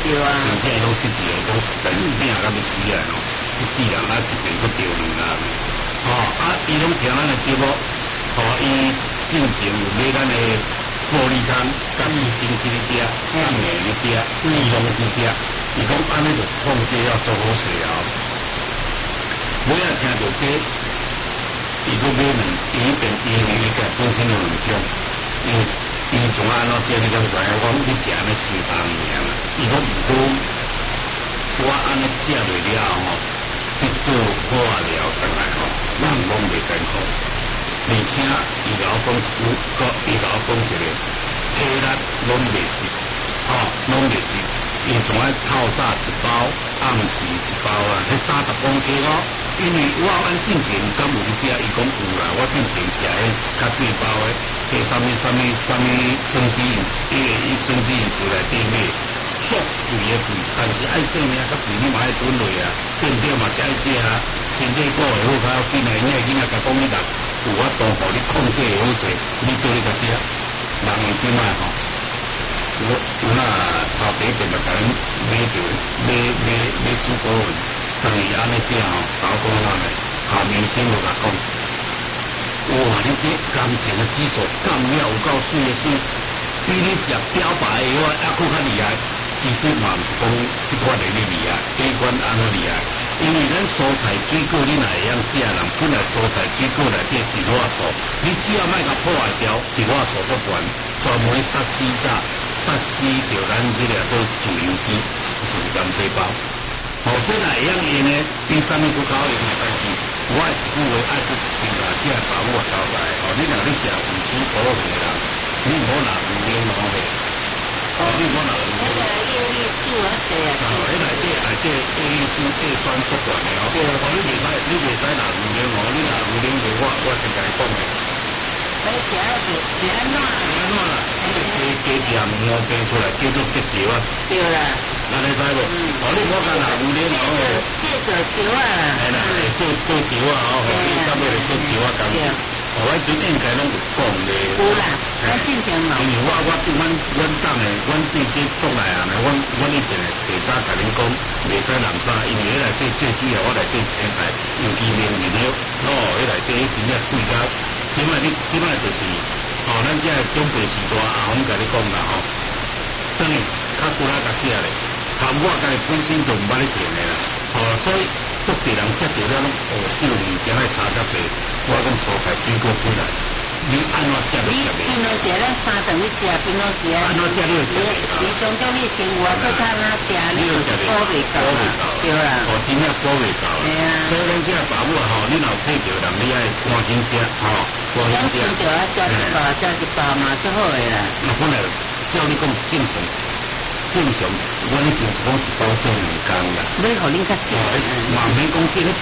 对啊。 而且拢失志的，讲一代命到要死啊吼，一世人啊一边佫着两人。伊拢听咱的节目，伊进前有买咱的茉莉汤，甲四星期的食，甲面的食，伊拢去食。伊讲安尼就控制要做好势啊。尾仔听到这，伊佫买两，伊个本身有两种，伊从安怎食你敢知影？我你食安尼伤重尔啦。伊讲毋过我安尼食袂了吼，去做化疗转来吼，人拢袂艰苦。而且伊甲我讲一句，伊甲我讲一个，体力拢袂失，拢袂失。伊从爱透早一包，暗时一包啦，迄30公克哦。因为我进前敢有去食，伊讲有啦，我进前食迄较细包的，迄什么生机饮食，伊生机饮食内底买，足贵的贵，但是爱性命较贵，你嘛爱囤落啊，变变嘛是爱食啊，身体顾会好较要紧啊，因为囡仔甲讲你食，有法度互你控制会好势，你做你甲食，人即摆吼。我那头第一遍就甲恁买着买水果粉，当伊安尼食吼，甲我讲咱诶下面先有甲讲，哇！你这感情的指数降了有够水的水，比你食表白的话还佫较厉害。其实嘛毋是讲即款的你厉害，这款安怎厉害？因为咱蔬菜水果你若会晓食人，本来蔬菜水果内底植化素，你只要莫甲破坏掉，植化素足悬，专门杀死着咱即个做自由基、自然细胞。这若会晓用呢，比啥物佫较好用的代志。我一句话爱去评价这爸母交代。你若你食有水果的人，你唔好拿五零五的。你唔好拿五零五。 叶绿素啊，对啊。 迄内底叶绿素、叶酸足悬的哦。你袂使拿五零五，你拿五零五，我先甲你讲的。 食安怎啦？ 加点五变出来，叫做结石啊。 对啦。 安尼知无？你唔好干拿五零五的。 这做石啊啦。 系啦，做石啊你到尾来做石啊工具。我阵应该拢有讲的。 有啦，咱进前嘛。 因为我对阮党的，阮对这族内啊，阮以前提早甲恁讲，袂使人杀，因为迄内底最主要我内底青菜，尤其面面了，迄内底真正贵到，即摆就是，咱这长辈时代阿红甲你讲啦等于较久仔甲食咧，含我家己本身就毋捌咧停的啦，所以足侪人食着了拢这个物件爱查较济，我讲蔬菜水果起来。你安怎食就食袂？ 平常时咱三顿去食，平常时啊。 安怎食你就食袂到。 你上中你生活搁较哪食，你就补袂到。对啦。 真正补袂到。 对啊。 所以咱这爸母你若有配着人，你爱赶紧食赶紧食。 养生就要食一包嘛，最好的啦。 那本来照你讲正常，我以前是讲一包做2工啦。 要互恁较少。 嘛免讲说迄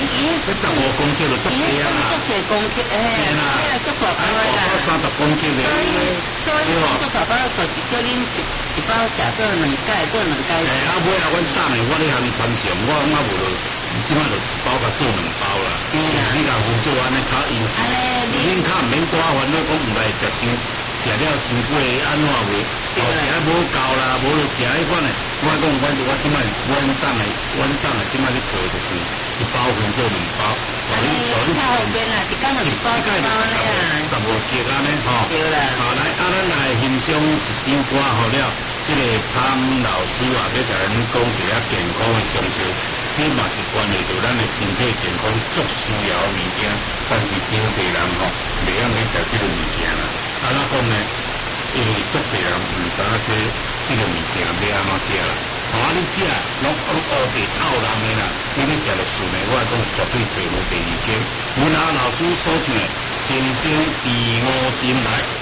15公斤就足多啊。 足多公斤，足大包啦。 30公斤的。 所以足大包就是叫恁一包食做2盖，做2盖。 尾啊，阮等下我咧向你参详，我无就即摆就一包甲做2包啦。你若分做安尼较因时，恁较毋免多烦恼讲毋来食了伤过安怎话，食无够啦，无就食迄款的。我讲我即摆阮等下即摆咧做就是一包分做2包。 较方便啦，一工就一包咧啦。 15克安尼对啦。 来咱来欣赏一首歌好了。这个潘老师要甲咱讲一下健康的常识，这嘛是关系到咱的身体健康最需要的物件，但是真侪人袂晓去食这个物件啦。安怎讲呢？因为足侪人毋知影这个物件要安怎食啦。你食拢乌白透人的啦，你咧食就顺的，我讲绝对找无第二间。阮老师所唱的，先生第5心来。